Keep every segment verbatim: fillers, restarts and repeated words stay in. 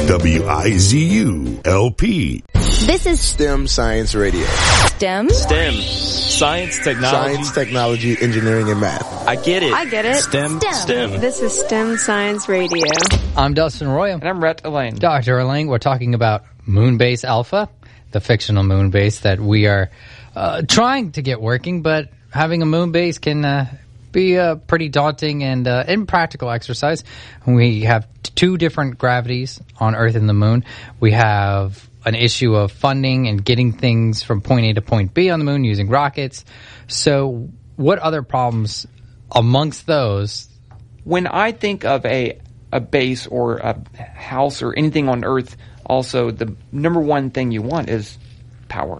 W I Z U L P. This is STEM Science Radio. STEM? STEM. Science, technology. Science, technology, engineering, and math. I get it. I get it. STEM. STEM. STEM. This is STEM Science Radio. I'm Dustin Royal. And I'm Rhett Elaine. Doctor Elaine, we're talking about Moonbase Alpha, the fictional moonbase that we are uh, trying to get working, but having a moonbase can uh, be a pretty daunting and uh, impractical exercise. We have two different gravities on Earth and the Moon. We have an issue of funding and getting things from point A to point B on the Moon using rockets. So what other problems amongst those? When I think of a a base or a house or anything on Earth, also the number one thing you want is power.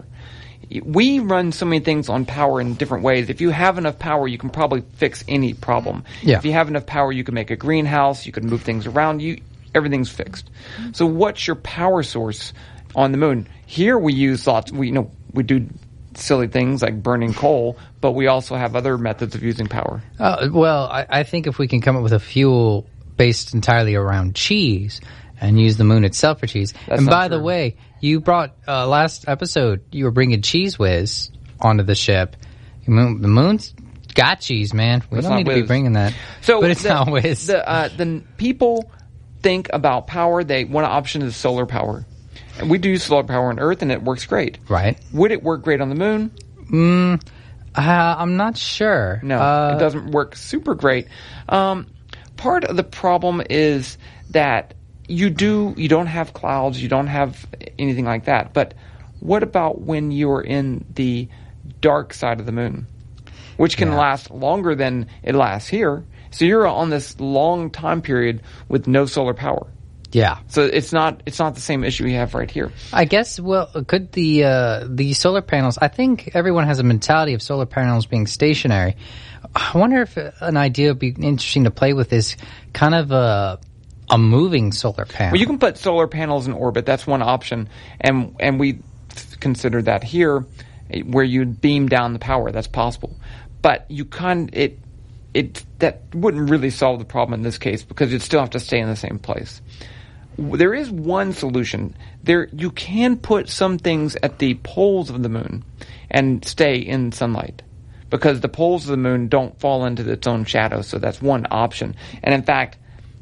We run so many things on power in different ways. If you have enough power, you can probably fix any problem. Yeah. If you have enough power, you can make a greenhouse, you can move things around, you everything's fixed. So what's your power source on the Moon? Here we use lots, we you know, we do silly things like burning coal, but we also have other methods of using power. Uh, well, I, I think if we can come up with a fuel based entirely around cheese and use the Moon itself for cheese. That's and not by true. the way, you brought, uh, last episode, you were bringing Cheese Whiz onto the ship. The Moon, the Moon's got cheese, man. We That's don't not need to Whiz. be bringing that. So but it's the, not Whiz. The, uh, the people think about power. They one option is solar power. And we do use solar power on Earth, and it works great. Right. Would it work great on the Moon? Mm, uh, I'm not sure. No, uh, it doesn't work super great. Um, part of the problem is that you do you don't have clouds, you don't have anything like that. But what about when you're in the dark side of the Moon, which can Yeah. last longer than it lasts here? So you're on this long time period with no solar power. Yeah. So it's not it's not the same issue you have right here. I guess, well, could the uh, the solar panels, I think everyone has a mentality of solar panels being stationary. I wonder if an idea would be interesting to play with is kind of a, a moving solar panel. Well, you can put solar panels in orbit. That's one option. And and we consider that here, where you beam down the power. That's possible. But you can it it that wouldn't really solve the problem in this case because you'd still have to stay in the same place. There is one solution. There, you can put some things at the poles of the Moon and stay in sunlight because the poles of the Moon don't fall into its own shadow. So that's one option. And in fact,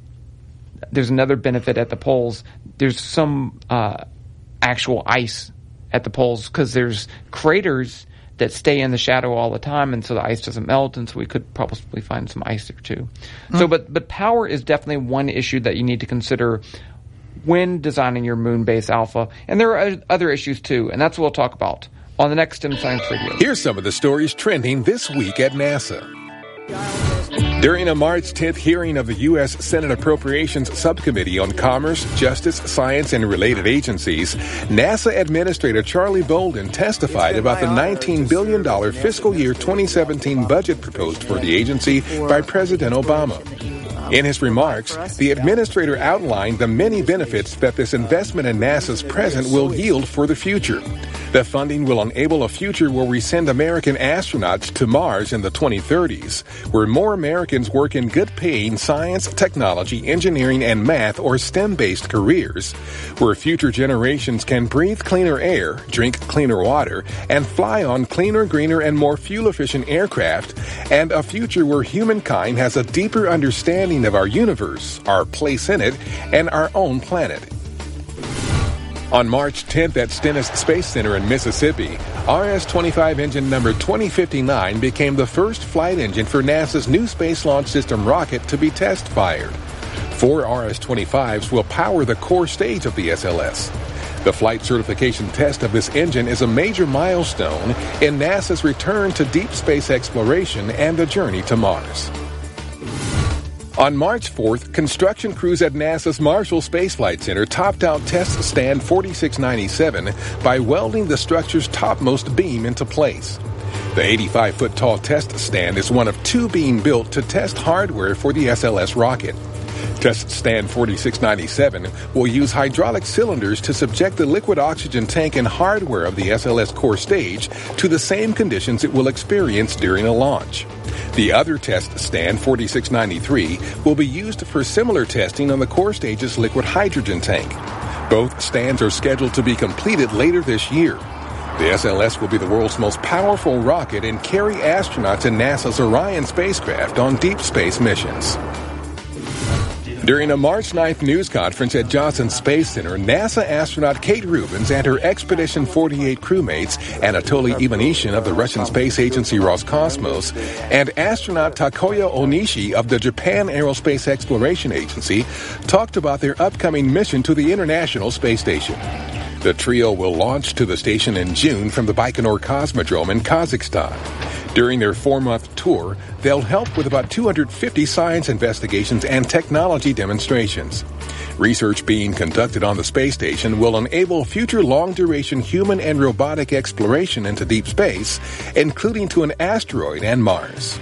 there's another benefit at the poles. There's some uh, actual ice at the poles because there's craters that stay in the shadow all the time, and so the ice doesn't melt, and so we could probably find some ice there too. Mm. So, but but power is definitely one issue that you need to consider when designing your Moonbase Alpha. And there are other issues too, and that's what we'll talk about on the next STEM Science Radio. Here's some of the stories trending this week at NASA. During a March tenth hearing of the U S Senate Appropriations Subcommittee on Commerce, Justice, Science, and Related Agencies, NASA Administrator Charlie Bolden testified about the nineteen billion dollars fiscal year twenty seventeen budget proposed for the agency by President Obama. In his remarks, the administrator outlined the many benefits that this investment in NASA's present will yield for the future. The funding will enable a future where we send American astronauts to Mars in the twenty thirties, where more Americans work in good-paying science, technology, engineering, and math or STEM-based careers, where future generations can breathe cleaner air, drink cleaner water, and fly on cleaner, greener, and more fuel-efficient aircraft, and a future where humankind has a deeper understanding of our universe, our place in it, and our own planet. On March tenth at Stennis Space Center in Mississippi, R S twenty-five engine number twenty fifty-nine became the first flight engine for NASA's new Space Launch System rocket to be test-fired. Four R S twenty-fives will power the core stage of the S L S. The flight certification test of this engine is a major milestone in NASA's return to deep space exploration and the journey to Mars. On March fourth, construction crews at NASA's Marshall Space Flight Center topped out Test Stand forty-six ninety-seven by welding the structure's topmost beam into place. The eighty-five foot tall test stand is one of two being built to test hardware for the S L S rocket. Test Stand forty-six ninety-seven will use hydraulic cylinders to subject the liquid oxygen tank and hardware of the S L S core stage to the same conditions it will experience during a launch. The other test stand, forty-six ninety-three, will be used for similar testing on the core stage's liquid hydrogen tank. Both stands are scheduled to be completed later this year. The S L S will be the world's most powerful rocket and carry astronauts in NASA's Orion spacecraft on deep space missions. During a March ninth news conference at Johnson Space Center, NASA astronaut Kate Rubins and her Expedition forty-eight crewmates, Anatoly Ivanishin of the Russian space agency Roscosmos, and astronaut Takuya Onishi of the Japan Aerospace Exploration Agency talked about their upcoming mission to the International Space Station. The trio will launch to the station in June from the Baikonur Cosmodrome in Kazakhstan. During their four-month tour, they'll help with about two hundred fifty science investigations and technology demonstrations. Research being conducted on the space station will enable future long-duration human and robotic exploration into deep space, including to an asteroid and Mars.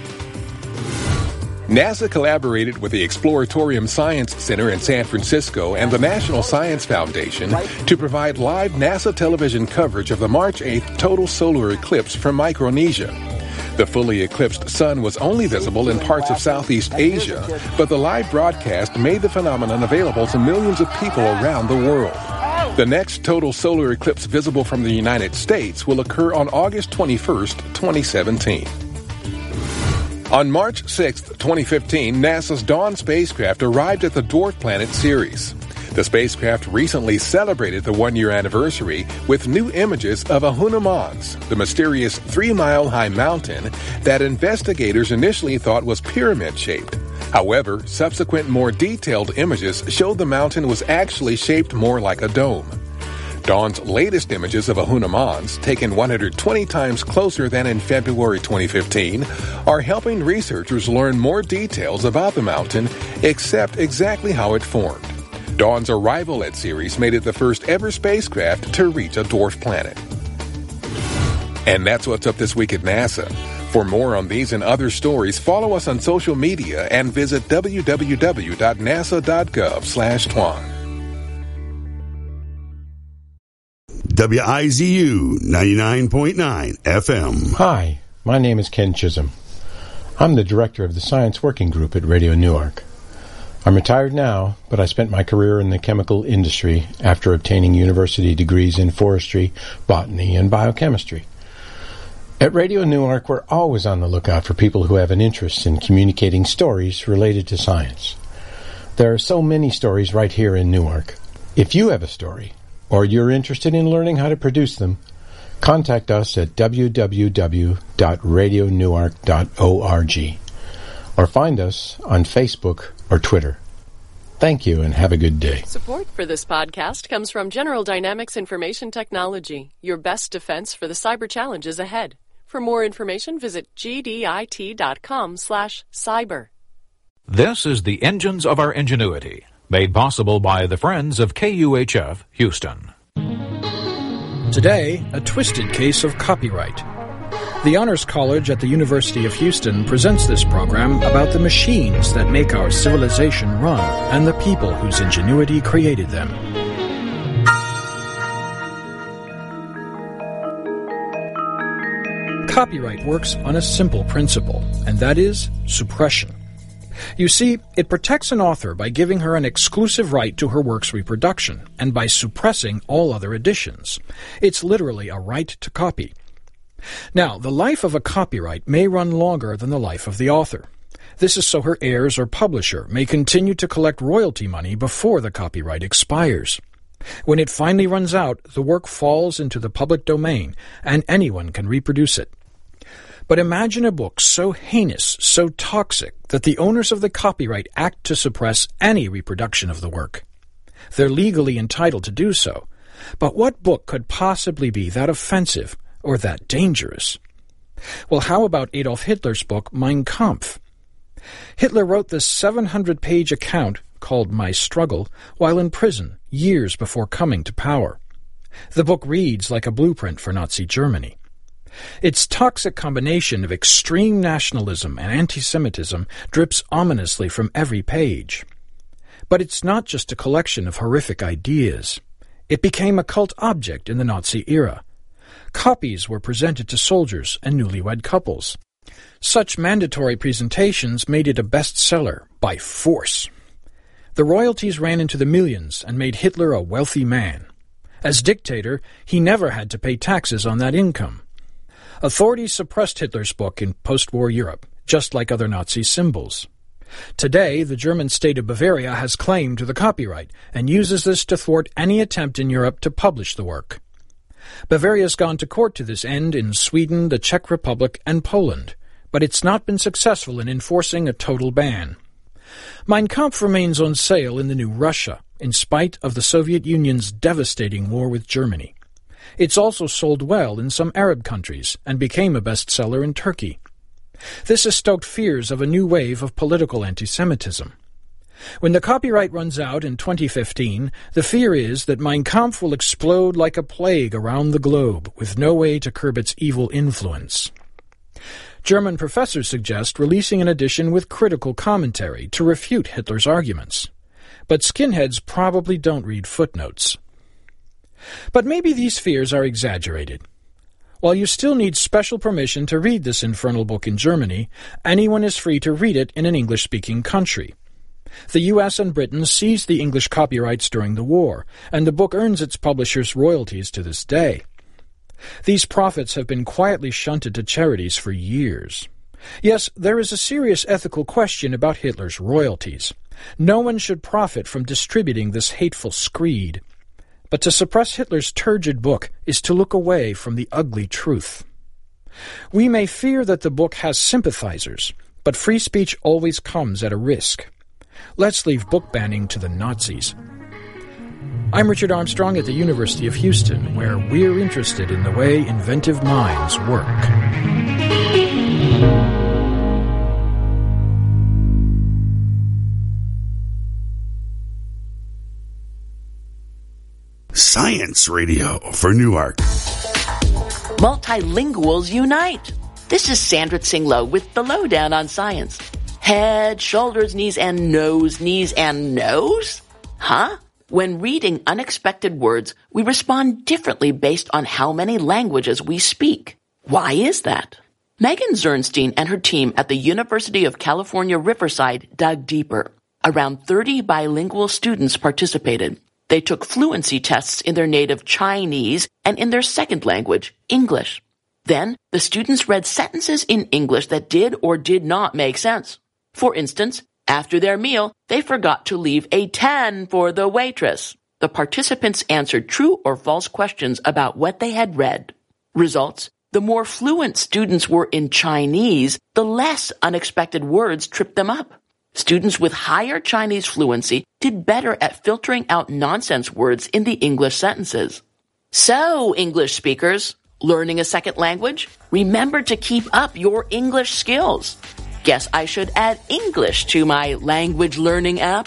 NASA collaborated with the Exploratorium Science Center in San Francisco and the National Science Foundation to provide live NASA television coverage of the March eighth total solar eclipse from Micronesia. The fully eclipsed sun was only visible in parts of Southeast Asia, but the live broadcast made the phenomenon available to millions of people around the world. The next total solar eclipse visible from the United States will occur on August twenty-first, twenty seventeen. On March sixth, twenty fifteen, NASA's Dawn spacecraft arrived at the dwarf planet Ceres. The spacecraft recently celebrated the one-year anniversary with new images of Ahuna Mons, the mysterious three-mile-high mountain that investigators initially thought was pyramid-shaped. However, subsequent more detailed images showed the mountain was actually shaped more like a dome. Dawn's latest images of Ahuna Mons, taken one hundred twenty times closer than in February twenty fifteen, are helping researchers learn more details about the mountain, except exactly how it formed. Dawn's arrival at Ceres made it the first ever spacecraft to reach a dwarf planet. And that's what's up this week at NASA. For more on these and other stories, follow us on social media and visit w w w dot nasa dot gov slash twan. W I Z U ninety-nine point nine F M. Hi, my name is Ken Chisholm. I'm the director of the Science Working Group at Radio Newark. I'm retired now, but I spent my career in the chemical industry after obtaining university degrees in forestry, botany, and biochemistry. At Radio Newark, we're always on the lookout for people who have an interest in communicating stories related to science. There are so many stories right here in Newark. If you have a story, or you're interested in learning how to produce them, contact us at w w w dot radio newark dot org or find us on Facebook or Twitter. Thank you and have a good day. Support for this podcast comes from General Dynamics Information Technology, your best defense for the cyber challenges ahead. For more information, visit g d i t dot com slash cyber. This is the Engines of Our Ingenuity, made possible by the Friends of K U H F Houston. Today, a twisted case of copyright. The Honors College at the University of Houston presents this program about the machines that make our civilization run and the people whose ingenuity created them. Copyright works on a simple principle, and that is suppression. You see, it protects an author by giving her an exclusive right to her work's reproduction, and by suppressing all other editions. It's literally a right to copy. Now, the life of a copyright may run longer than the life of the author. This is so her heirs or publisher may continue to collect royalty money before the copyright expires. When it finally runs out, the work falls into the public domain, and anyone can reproduce it. But imagine a book so heinous, so toxic, that the owners of the copyright act to suppress any reproduction of the work. They're legally entitled to do so. But what book could possibly be that offensive or that dangerous? Well, how about Adolf Hitler's book, Mein Kampf? Hitler wrote this seven hundred page account, called My Struggle, while in prison, years before coming to power. The book reads like a blueprint for Nazi Germany. Its toxic combination of extreme nationalism and anti-Semitism drips ominously from every page. But it's not just a collection of horrific ideas. It became a cult object in the Nazi era. Copies were presented to soldiers and newlywed couples. Such mandatory presentations made it a bestseller by force. The The royalties ran into the millions and made Hitler a wealthy man. As dictator, he never had to pay taxes on that income. Authorities suppressed Hitler's book in post-war Europe, just like other Nazi symbols. Today, the German state of Bavaria has claim to the copyright and uses this to thwart any attempt in Europe to publish the work. Bavaria's gone to court to this end in Sweden, the Czech Republic, and Poland, but it's not been successful in enforcing a total ban. Mein Kampf remains on sale in the new Russia, in spite of the Soviet Union's devastating war with Germany. It's also sold well in some Arab countries and became a bestseller in Turkey. This has stoked fears of a new wave of political anti-Semitism. When the copyright runs out in twenty fifteen, the fear is that Mein Kampf will explode like a plague around the globe, with no way to curb its evil influence. German professors suggest releasing an edition with critical commentary to refute Hitler's arguments. But skinheads probably don't read footnotes. But maybe these fears are exaggerated. While you still need special permission to read this infernal book in Germany, anyone is free to read it in an English-speaking country. The U S and Britain seized the English copyrights during the war, and the book earns its publishers royalties to this day. These profits have been quietly shunted to charities for years. Yes, there is a serious ethical question about Hitler's royalties. No one should profit from distributing this hateful screed. But to suppress Hitler's turgid book is to look away from the ugly truth. We may fear that the book has sympathizers, but free speech always comes at a risk. Let's leave book banning to the Nazis. I'm Richard Armstrong at the University of Houston, where we're interested in the way inventive minds work. Science Radio for Newark. Multilinguals unite. This is Sandra Tsinglow with the Lowdown on Science. Head, shoulders, knees, and nose, knees, and nose? Huh? When reading unexpected words, we respond differently based on how many languages we speak. Why is that? Megan Zernstein and her team at the University of California, Riverside dug deeper. Around thirty bilingual students participated. They took fluency tests in their native Chinese and in their second language, English. Then, the students read sentences in English that did or did not make sense. For instance, after their meal, they forgot to leave a ten for the waitress. The participants answered true or false questions about what they had read. Results: the more fluent students were in Chinese, the less unexpected words tripped them up. Students with higher Chinese fluency did better at filtering out nonsense words in the English sentences. So, English speakers, learning a second language? Remember to keep up your English skills. Guess I should add English to my language learning app.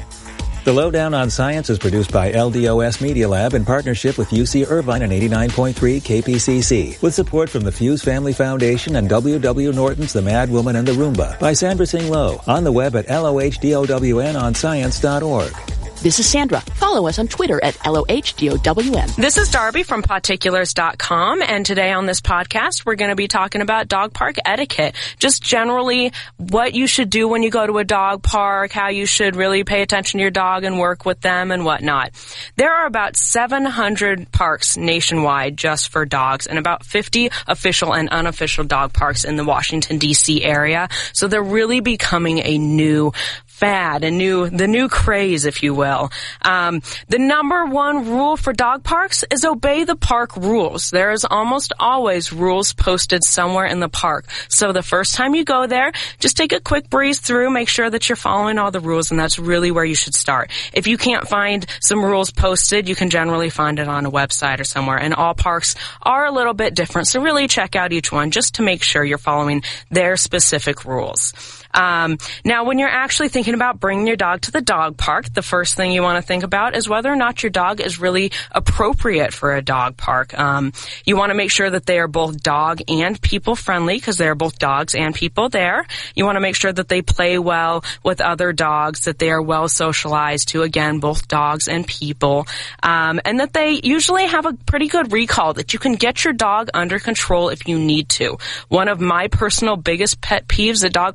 The Lowdown on Science is produced by L D O S Media Lab in partnership with U C Irvine and eighty-nine point three K P C C, with support from the Fuse Family Foundation and W W Norton's The Mad Woman and the Roomba by Sandra Tsinglow, on the web at L O H D O W N on science dot org. This is Sandra. Follow us on Twitter at L O H D O W N. This is Darby from Particulars dot com, and today on this podcast, we're going to be talking about dog park etiquette. Just generally what you should do when you go to a dog park, how you should really pay attention to your dog and work with them and whatnot. There are about seven hundred parks nationwide just for dogs, and about fifty official and unofficial dog parks in the Washington, D C area. So they're really becoming a new fad, a new, the new craze, if you will. Um, the number one rule for dog parks is obey the park rules. There is almost always rules posted somewhere in the park. So the first time you go there, just take a quick breeze through, make sure that you're following all the rules, and that's really where you should start. If you can't find some rules posted, you can generally find it on a website or somewhere, and all parks are a little bit different. So really check out each one just to make sure you're following their specific rules. Um, now, when you're actually thinking about bringing your dog to the dog park, the first thing you want to think about is whether or not your dog is really appropriate for a dog park. Um, you want to make sure that they are both dog and people friendly, because they are both dogs and people there. You want to make sure that they play well with other dogs, that they are well socialized to, again, both dogs and people, um, and that they usually have a pretty good recall, that you can get your dog under control if you need to. One of my personal biggest pet peeves at dog parks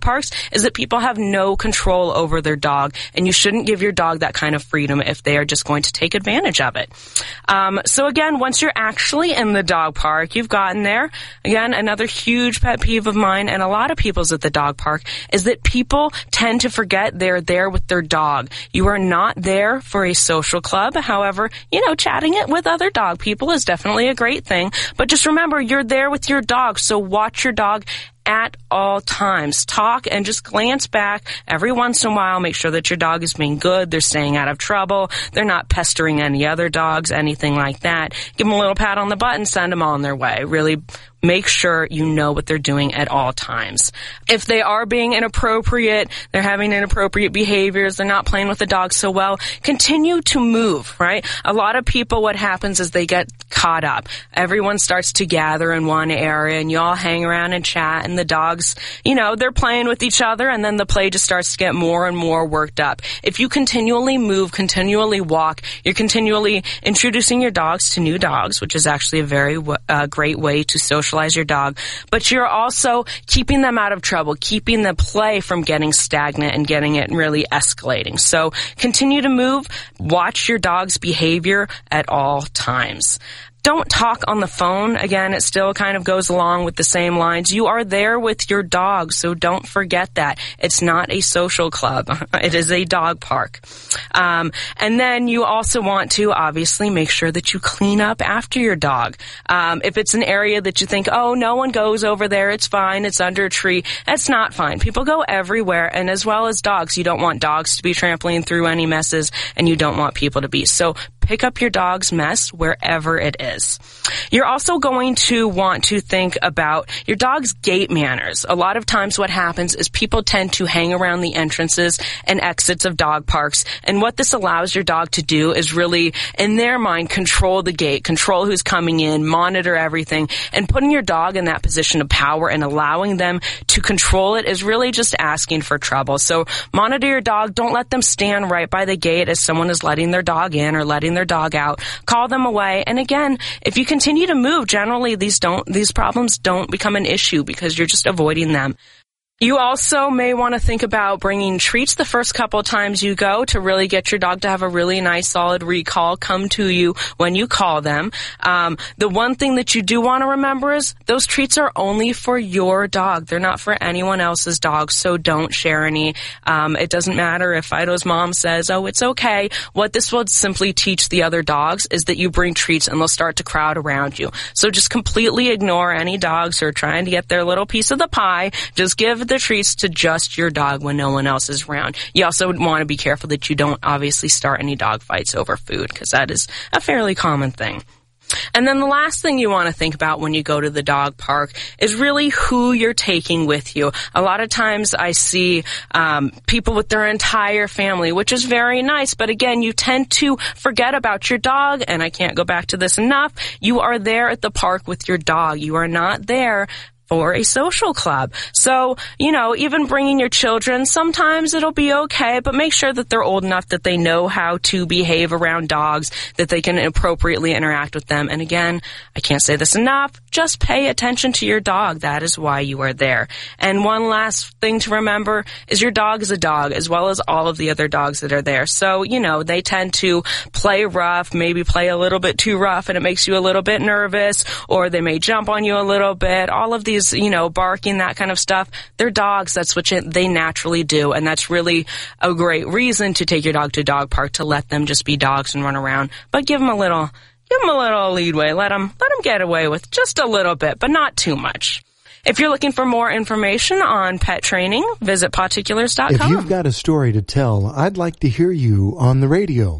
is that people have no control over their dog, and you shouldn't give your dog that kind of freedom if they are just going to take advantage of it. Um, so again, once you're actually in the dog park, you've gotten there. Again, another huge pet peeve of mine and a lot of people's at the dog park is that people tend to forget they're there with their dog. You are not there for a social club. However, you know, chatting it with other dog people is definitely a great thing. But just remember, you're there with your dog, so watch your dog at all times. Talk and just glance back every once in a while. Make sure that your dog is being good. They're staying out of trouble. They're not pestering any other dogs, anything like that. Give them a little pat on the butt and send them on their way. Really make sure you know what they're doing at all times. If they are being inappropriate, they're having inappropriate behaviors, they're not playing with the dog so well, continue to move, right? A lot of people, what happens is they get caught up. Everyone starts to gather in one area and you all hang around and chat, and the dogs, you know, they're playing with each other, and then the play just starts to get more and more worked up. If you continually move, continually walk, you're continually introducing your dogs to new dogs, which is actually a very uh, great way to socialize your dog, but you're also keeping them out of trouble, keeping the play from getting stagnant and getting it really escalating. So continue to move, watch your dog's behavior at all times. Don't talk on the phone. Again, it still kind of goes along with the same lines. You are there with your dog, so don't forget that. It's not a social club. It is a dog park. Um, and then you also want to obviously make sure that you clean up after your dog. Um, if it's an area that you think, oh, no one goes over there, it's fine, it's under a tree, that's not fine. People go everywhere, and as well as dogs. You don't want dogs to be trampling through any messes, and you don't want people to be. So pick up your dog's mess wherever it is. You're also going to want to think about your dog's gate manners. A lot of times what happens is people tend to hang around the entrances and exits of dog parks, and what this allows your dog to do is really, in their mind, control the gate, control who's coming in, monitor everything, and putting your dog in that position of power and allowing them to control it is really just asking for trouble. So monitor your dog. Don't let them stand right by the gate as someone is letting their dog in or letting their dog out. Call them away. And again, if you continue to move, generally these don't these problems don't become an issue because you're just avoiding them. You also may want to think about bringing treats the first couple of times you go to really get your dog to have a really nice, solid recall come to you when you call them. Um, the one thing that you do want to remember is those treats are only for your dog. They're not for anyone else's dog, so don't share any. Um, it doesn't matter if Fido's mom says, oh, it's okay. What this will simply teach the other dogs is that you bring treats and they'll start to crowd around you. So just completely ignore any dogs who are trying to get their little piece of the pie. Just give the treats to just your dog when no one else is around. You also would want to be careful that you don't obviously start any dog fights over food, because that is a fairly common thing. And then the last thing you want to think about when you go to the dog park is really who you're taking with you. A lot of times I see um, people with their entire family, which is very nice. But again, you tend to forget about your dog, and I can't go back to this enough. You are there at the park with your dog. You are not there for a social club. So, you know, even bringing your children, sometimes it'll be okay, but make sure that they're old enough that they know how to behave around dogs, that they can appropriately interact with them. And again, I can't say this enough, just pay attention to your dog. That is why you are there. And one last thing to remember is your dog is a dog, as well as all of the other dogs that are there. So, you know, they tend to play rough, maybe play a little bit too rough, and it makes you a little bit nervous, or they may jump on you a little bit. All of these, you know, barking, that kind of stuff. They're dogs. That's what they naturally do. And that's really a great reason to take your dog to a dog park, to let them just be dogs and run around. But give them a little, give them a little leadway. Let them, let them get away with just a little bit, but not too much. If you're looking for more information on pet training, visit particulars dot com. If you've got a story to tell, I'd like to hear you on the radio.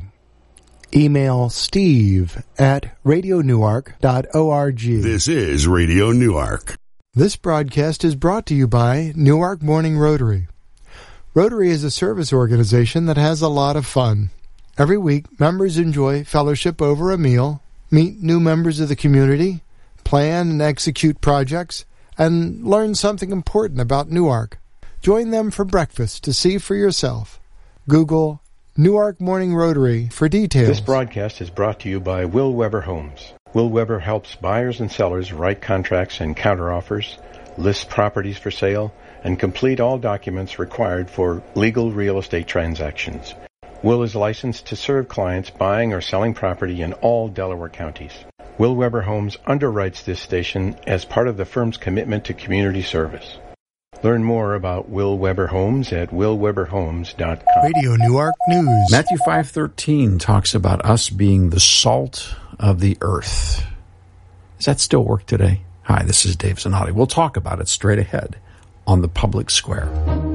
Email Steve at radio newark dot org. This is Radio Newark. This broadcast is brought to you by Newark Morning Rotary. Rotary is a service organization that has a lot of fun. Every week, members enjoy fellowship over a meal, meet new members of the community, plan and execute projects, and learn something important about Newark. Join them for breakfast to see for yourself. Google Newark Morning Rotary for details. This broadcast is brought to you by Will Weber Homes. Will Weber helps buyers and sellers write contracts and counteroffers, list properties for sale, and complete all documents required for legal real estate transactions. Will is licensed to serve clients buying or selling property in all Delaware counties. Will Weber Homes underwrites this station as part of the firm's commitment to community service. Learn more about Will Weber Homes at will weber homes dot com. Radio Newark News. Matthew five thirteen talks about us being the salt of the earth. Does that still work today? Hi, this is Dave Zanotti. We'll talk about it straight ahead on the Public Square.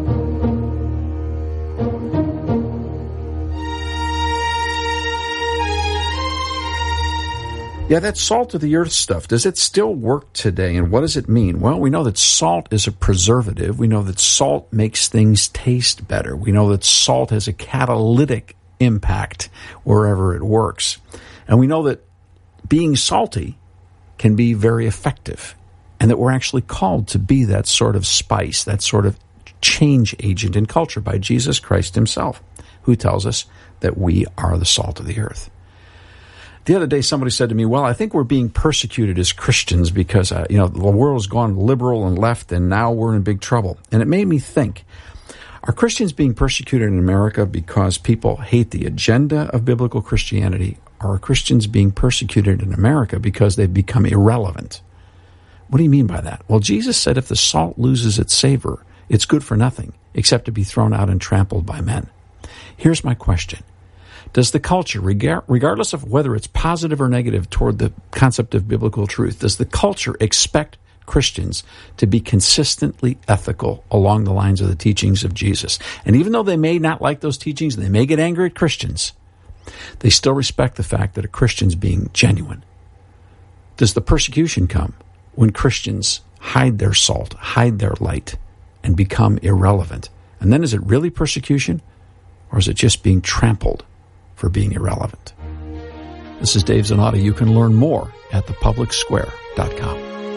Yeah, that salt of the earth stuff, does it still work today, and what does it mean? Well, we know that salt is a preservative. We know that salt makes things taste better. We know that salt has a catalytic impact wherever it works. And we know that being salty can be very effective, and that we're actually called to be that sort of spice, that sort of change agent in culture by Jesus Christ himself, who tells us that we are the salt of the earth. The other day, somebody said to me, well, I think we're being persecuted as Christians because, uh, you know, the world's gone liberal and left, and now we're in big trouble. And it made me think, are Christians being persecuted in America because people hate the agenda of biblical Christianity? Or are Christians being persecuted in America because they've become irrelevant? What do you mean by that? Well, Jesus said if the salt loses its savor, it's good for nothing except to be thrown out and trampled by men. Here's my question. Does the culture, regardless of whether it's positive or negative toward the concept of biblical truth, does the culture expect Christians to be consistently ethical along the lines of the teachings of Jesus? And even though they may not like those teachings, and they may get angry at Christians, they still respect the fact that a Christian's being genuine. Does the persecution come when Christians hide their salt, hide their light, and become irrelevant? And then is it really persecution, or is it just being trampled for being irrelevant? This is Dave Zanotti. You can learn more at the public square dot com.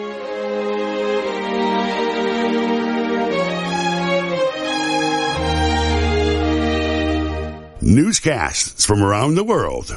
Newscasts from around the world.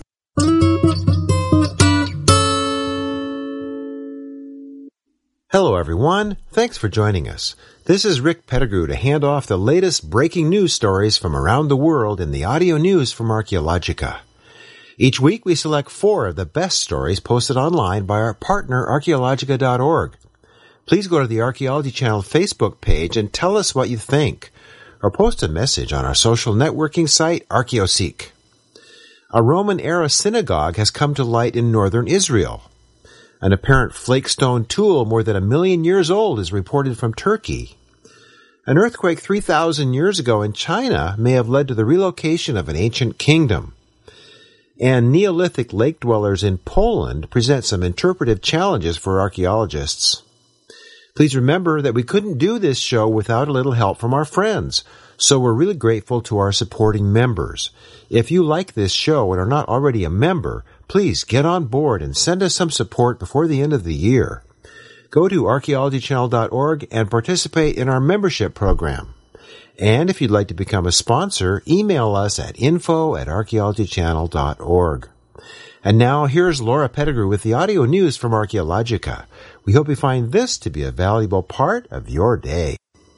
Hello, everyone. Thanks for joining us. This is Rick Pettigrew to hand off the latest breaking news stories from around the world in the audio news from Archaeologica. Each week, we select four of the best stories posted online by our partner, archaeologica dot org. Please go to the Archaeology Channel Facebook page and tell us what you think, or post a message on our social networking site, ArchaeoSeek. A Roman-era synagogue has come to light in northern Israel. An apparent flakestone tool more than a million years old is reported from Turkey. An earthquake three thousand years ago in China may have led to the relocation of an ancient kingdom. And Neolithic lake dwellers in Poland present some interpretive challenges for archaeologists. Please remember that we couldn't do this show without a little help from our friends, so we're really grateful to our supporting members. If you like this show and are not already a member, please get on board and send us some support before the end of the year. Go to archaeology channel dot org and participate in our membership program. And if you'd like to become a sponsor, email us at info at archaeology channel dot org. And now here's Laura Pettigrew with the audio news from Archaeologica. We hope you find this to be a valuable part of your day.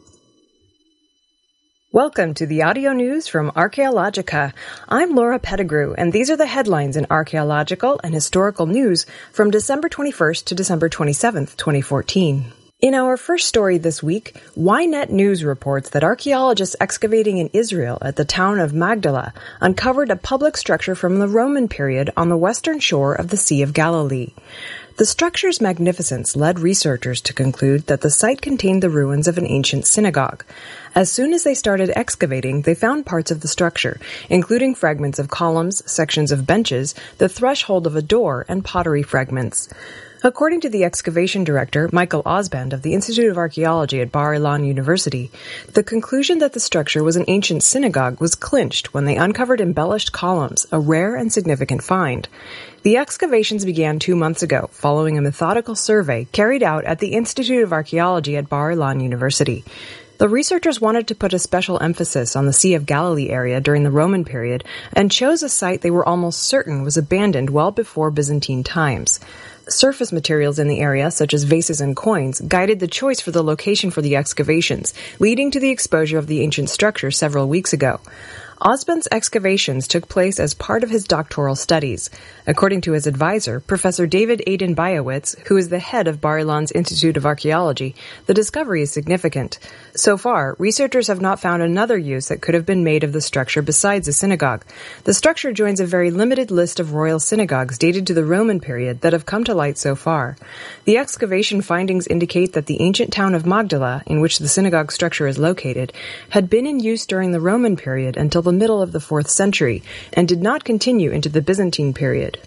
Welcome to the audio news from Archaeologica. I'm Laura Pettigrew, and these are the headlines in archaeological and historical news from December twenty-first to December twenty-seventh, twenty fourteen. In our first story this week, Ynet News reports that archaeologists excavating in Israel at the town of Magdala uncovered a public structure from the Roman period on the western shore of the Sea of Galilee. The structure's magnificence led researchers to conclude that the site contained the ruins of an ancient synagogue. As soon as they started excavating, they found parts of the structure, including fragments of columns, sections of benches, the threshold of a door, and pottery fragments. According to the excavation director, Michael Osband of the Institute of Archaeology at Bar Ilan University, the conclusion that the structure was an ancient synagogue was clinched when they uncovered embellished columns, a rare and significant find. The excavations began two months ago, following a methodical survey carried out at the Institute of Archaeology at Bar Ilan University. The researchers wanted to put a special emphasis on the Sea of Galilee area during the Roman period and chose a site they were almost certain was abandoned well before Byzantine times. Surface materials in the area, such as vases and coins, guided the choice for the location for the excavations, leading to the exposure of the ancient structure several weeks ago. Osband's excavations took place as part of his doctoral studies. According to his advisor, Professor David Aiden Bayowitz, who is the head of Bar-Ilan's Institute of Archaeology, the discovery is significant. So far, researchers have not found another use that could have been made of the structure besides a synagogue. The structure joins a very limited list of royal synagogues dated to the Roman period that have come to light so far. The excavation findings indicate that the ancient town of Magdala, in which the synagogue structure is located, had been in use during the Roman period until the middle of the fourth century, and did not continue into the Byzantine period.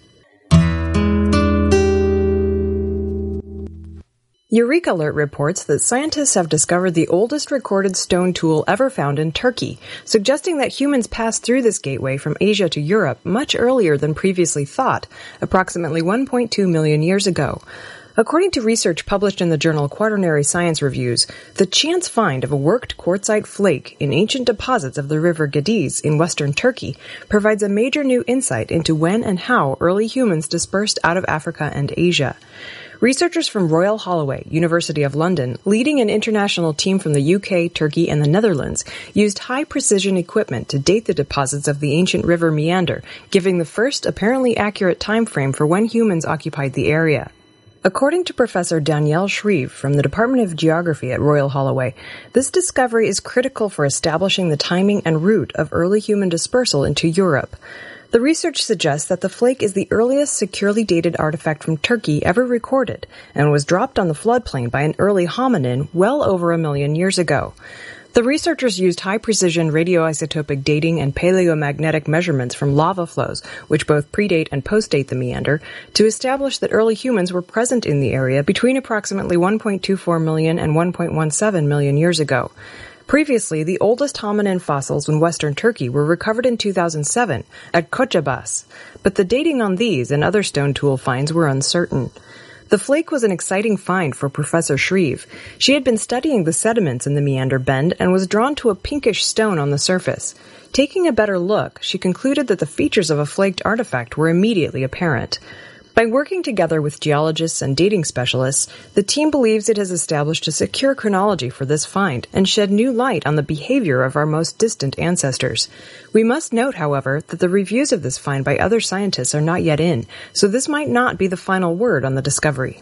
Eureka Alert reports that scientists have discovered the oldest recorded stone tool ever found in Turkey, suggesting that humans passed through this gateway from Asia to Europe much earlier than previously thought, approximately one point two million years ago. According to research published in the journal Quaternary Science Reviews, the chance find of a worked quartzite flake in ancient deposits of the river Gediz in western Turkey provides a major new insight into when and how early humans dispersed out of Africa and Asia. Researchers from Royal Holloway, University of London, leading an international team from the U K, Turkey, and the Netherlands, used high-precision equipment to date the deposits of the ancient river meander, giving the first apparently accurate time frame for when humans occupied the area. According to Professor Danielle Shreve from the Department of Geography at Royal Holloway, this discovery is critical for establishing the timing and route of early human dispersal into Europe. The research suggests that the flake is the earliest securely dated artifact from Turkey ever recorded and was dropped on the floodplain by an early hominin well over a million years ago. The researchers used high-precision radioisotopic dating and paleomagnetic measurements from lava flows, which both predate and postdate the meander, to establish that early humans were present in the area between approximately one point two four million and one point one seven million years ago. Previously, the oldest hominin fossils in western Turkey were recovered in two thousand seven at Kocabas, but the dating on these and other stone tool finds were uncertain. The flake was an exciting find for Professor Shreve. She had been studying the sediments in the meander bend and was drawn to a pinkish stone on the surface. Taking a better look, she concluded that the features of a flaked artifact were immediately apparent. By working together with geologists and dating specialists, the team believes it has established a secure chronology for this find and shed new light on the behavior of our most distant ancestors. We must note, however, that the reviews of this find by other scientists are not yet in, so this might not be the final word on the discovery.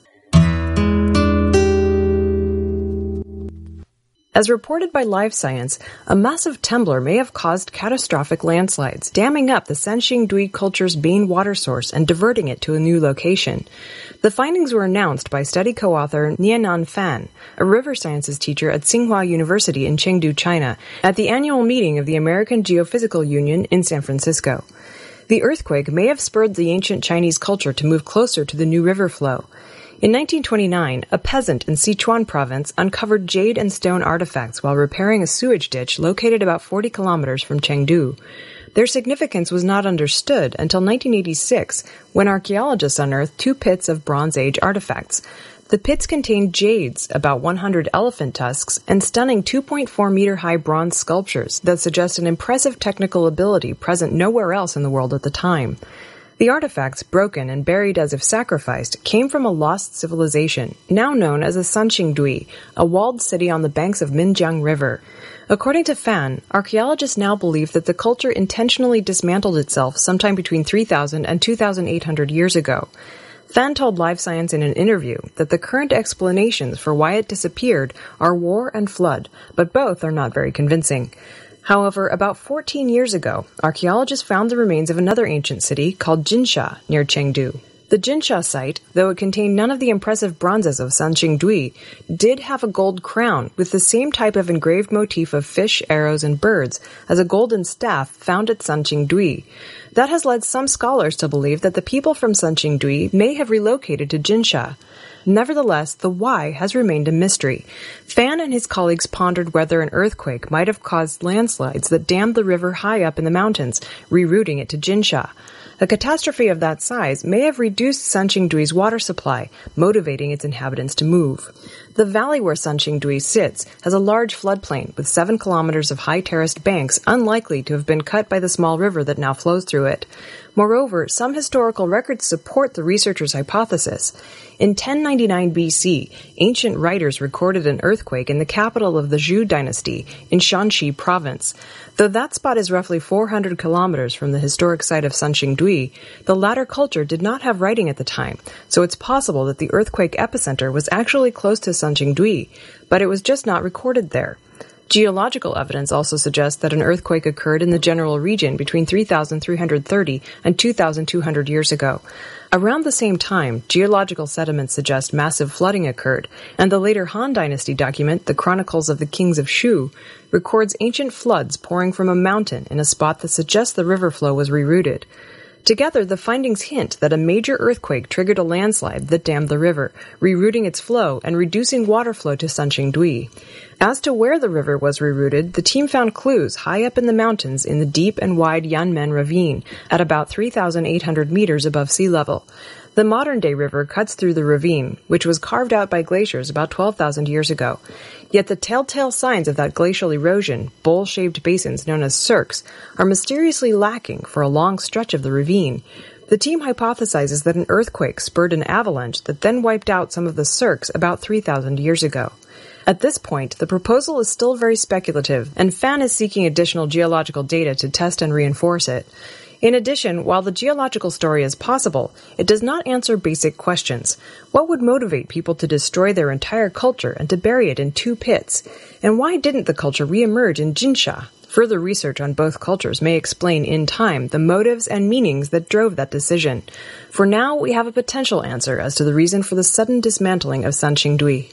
As reported by Live Science, a massive temblor may have caused catastrophic landslides, damming up the Sanxingdui culture's main water source and diverting it to a new location. The findings were announced by study co-author Nianan Fan, a river sciences teacher at Tsinghua University in Chengdu, China, at the annual meeting of the American Geophysical Union in San Francisco. The earthquake may have spurred the ancient Chinese culture to move closer to the new river flow. In nineteen twenty-nine, a peasant in Sichuan province uncovered jade and stone artifacts while repairing a sewage ditch located about forty kilometers from Chengdu. Their significance was not understood until nineteen eighty-six, when archaeologists unearthed two pits of Bronze Age artifacts. The pits contained jades, about one hundred elephant tusks, and stunning two point four meter high bronze sculptures that suggest an impressive technical ability present nowhere else in the world at the time. The artifacts, broken and buried as if sacrificed, came from a lost civilization, now known as the Sanxingdui, a walled city on the banks of Minjiang River. According to Fan, archaeologists now believe that the culture intentionally dismantled itself sometime between three thousand and two thousand eight hundred years ago. Fan told Live Science in an interview that the current explanations for why it disappeared are war and flood, but both are not very convincing. However, about fourteen years ago, archaeologists found the remains of another ancient city called Jinsha near Chengdu. The Jinsha site, though it contained none of the impressive bronzes of Sanxingdui, did have a gold crown with the same type of engraved motif of fish, arrows, and birds as a golden staff found at Sanxingdui. That has led some scholars to believe that the people from Sanxingdui may have relocated to Jinsha. Nevertheless, the why has remained a mystery. Fan and his colleagues pondered whether an earthquake might have caused landslides that dammed the river high up in the mountains, rerouting it to Jinsha. A catastrophe of that size may have reduced Sanxingdui's water supply, motivating its inhabitants to move. The valley where Sanxingdui sits has a large floodplain with seven kilometers of high terraced banks unlikely to have been cut by the small river that now flows through it. Moreover, some historical records support the researchers' hypothesis. In ten ninety-nine B C, ancient writers recorded an earthquake in the capital of the Zhou dynasty in Shanxi province. Though that spot is roughly four hundred kilometers from the historic site of Sanxingdui, the latter culture did not have writing at the time, so it's possible that the earthquake epicenter was actually close to Sanxingdui, but it was just not recorded there. Geological evidence also suggests that an earthquake occurred in the general region between three thousand three hundred thirty and two thousand two hundred years ago. Around the same time, geological sediments suggest massive flooding occurred, and the later Han Dynasty document, the Chronicles of the Kings of Shu, records ancient floods pouring from a mountain in a spot that suggests the river flow was rerouted. Together, the findings hint that a major earthquake triggered a landslide that dammed the river, rerouting its flow and reducing water flow to Sanxingdui. As to where the river was rerouted, the team found clues high up in the mountains in the deep and wide Yanmen Ravine, at about three thousand eight hundred meters above sea level. The modern-day river cuts through the ravine, which was carved out by glaciers about twelve thousand years ago. Yet the telltale signs of that glacial erosion, bowl-shaped basins known as cirques, are mysteriously lacking for a long stretch of the ravine. The team hypothesizes that an earthquake spurred an avalanche that then wiped out some of the cirques about three thousand years ago. At this point, the proposal is still very speculative, and Fan is seeking additional geological data to test and reinforce it. In addition, while the geological story is possible, it does not answer basic questions. What would motivate people to destroy their entire culture and to bury it in two pits? And why didn't the culture reemerge in Jinsha? Further research on both cultures may explain in time the motives and meanings that drove that decision. For now, we have a potential answer as to the reason for the sudden dismantling of Sanxingdui.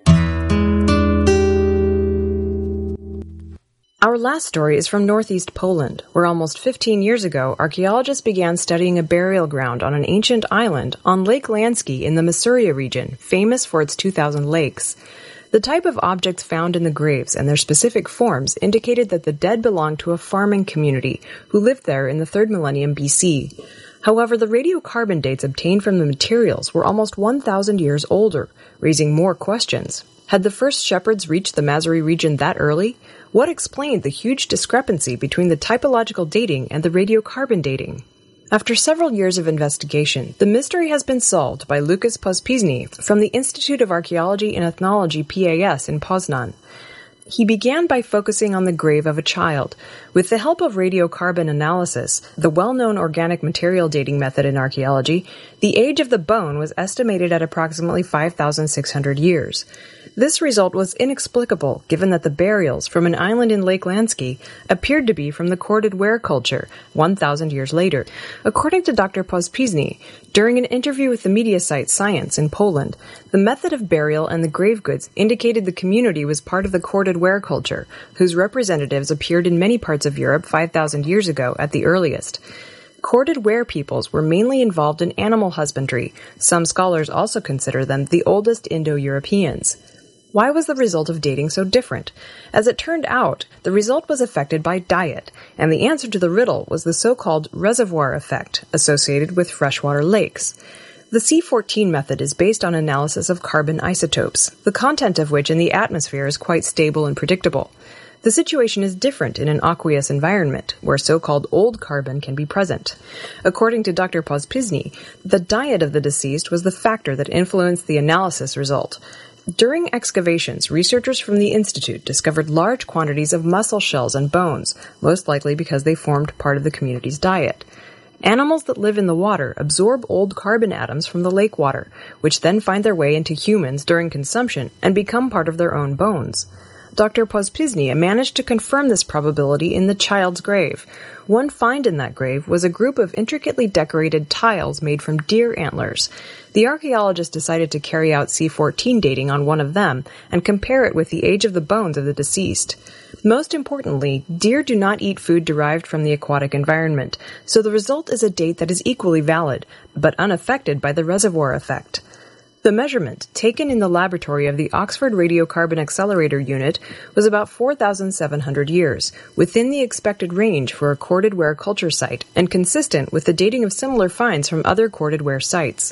Our last story is from northeast Poland, where almost fifteen years ago, archaeologists began studying a burial ground on an ancient island on Lake Lansky in the Masuria region, famous for its two thousand lakes. The type of objects found in the graves and their specific forms indicated that the dead belonged to a farming community who lived there in the third millennium B C. However, the radiocarbon dates obtained from the materials were almost one thousand years older, raising more questions. Had the first shepherds reached the Masuri region that early? What explained the huge discrepancy between the typological dating and the radiocarbon dating? After several years of investigation, the mystery has been solved by Lukas Pospieszny from the Institute of Archaeology and Ethnology P A S in Poznan. He began by focusing on the grave of a child. With the help of radiocarbon analysis, the well-known organic material dating method in archaeology, the age of the bone was estimated at approximately five thousand six hundred years. This result was inexplicable, given that the burials from an island in Lake Lansky appeared to be from the corded ware culture, one thousand years later. According to Doctor Pospieszny, during an interview with the media site Science in Poland, the method of burial and the grave goods indicated the community was part of the corded ware culture, whose representatives appeared in many parts of Europe five thousand years ago at the earliest. Corded ware peoples were mainly involved in animal husbandry. Some scholars also consider them the oldest Indo-Europeans. Why was the result of dating so different? As it turned out, the result was affected by diet, and the answer to the riddle was the so-called reservoir effect associated with freshwater lakes. The C fourteen method is based on analysis of carbon isotopes, the content of which in the atmosphere is quite stable and predictable. The situation is different in an aqueous environment, where so-called old carbon can be present. According to Doctor Pospieszny, the diet of the deceased was the factor that influenced the analysis result. During excavations, researchers from the Institute discovered large quantities of mussel shells and bones, most likely because they formed part of the community's diet. Animals that live in the water absorb old carbon atoms from the lake water, which then find their way into humans during consumption and become part of their own bones. Doctor Pospieszny managed to confirm this probability in the child's grave. One find in that grave was a group of intricately decorated tiles made from deer antlers. The archaeologist decided to carry out C fourteen dating on one of them and compare it with the age of the bones of the deceased. Most importantly, deer do not eat food derived from the aquatic environment, so the result is a date that is equally valid, but unaffected by the reservoir effect. The measurement, taken in the laboratory of the Oxford Radiocarbon Accelerator Unit, was about four thousand seven hundred years, within the expected range for a corded ware culture site, and consistent with the dating of similar finds from other corded ware sites.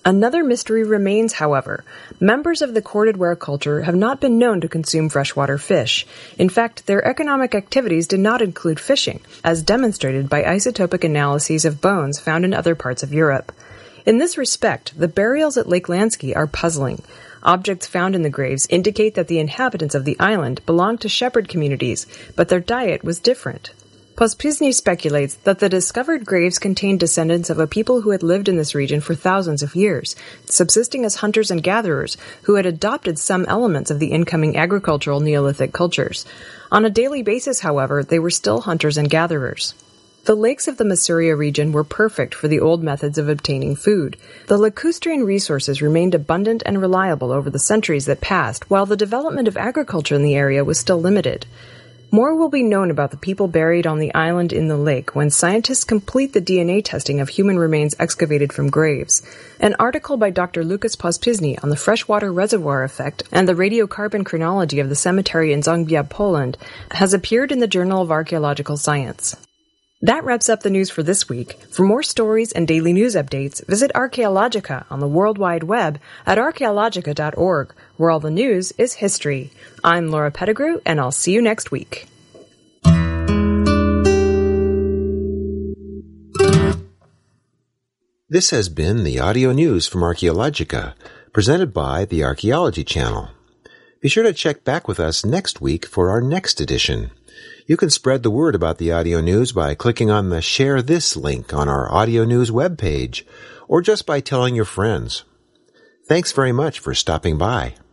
Another mystery remains, however. Members of the corded ware culture have not been known to consume freshwater fish. In fact, their economic activities did not include fishing, as demonstrated by isotopic analyses of bones found in other parts of Europe. In this respect, the burials at Lake Lansky are puzzling. Objects found in the graves indicate that the inhabitants of the island belonged to shepherd communities, but their diet was different. Pospiszny speculates that the discovered graves contained descendants of a people who had lived in this region for thousands of years, subsisting as hunters and gatherers who had adopted some elements of the incoming agricultural Neolithic cultures. On a daily basis, however, they were still hunters and gatherers. The lakes of the Masuria region were perfect for the old methods of obtaining food. The lacustrine resources remained abundant and reliable over the centuries that passed, while the development of agriculture in the area was still limited. More will be known about the people buried on the island in the lake when scientists complete the D N A testing of human remains excavated from graves. An article by Doctor Lucas Pospiszny on the freshwater reservoir effect and the radiocarbon chronology of the cemetery in Zongbiab, Poland, has appeared in the Journal of Archaeological Science. That wraps up the news for this week. For more stories and daily news updates, visit Archaeologica on the World Wide Web at archaeologica dot org, where all the news is history. I'm Laura Pettigrew, and I'll see you next week. This has been the audio news from Archaeologica, presented by the Archaeology Channel. Be sure to check back with us next week for our next edition. You can spread the word about the audio news by clicking on the Share This link on our audio news webpage, or just by telling your friends. Thanks very much for stopping by.